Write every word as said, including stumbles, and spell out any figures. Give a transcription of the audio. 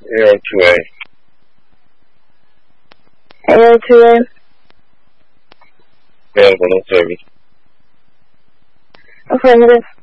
A O two A. A O two A. Available, no service. Affirmative.